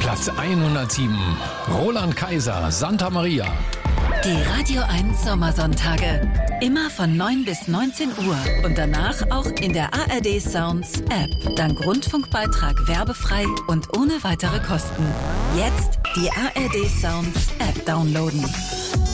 Platz 107. Roland Kaiser, Santa Maria. Die Radio 1 Sommersonntage. Immer von 9 bis 19 Uhr. Und danach auch in der ARD Sounds App. Dank Rundfunkbeitrag werbefrei und ohne weitere Kosten. Jetzt die ARD Sounds App downloaden.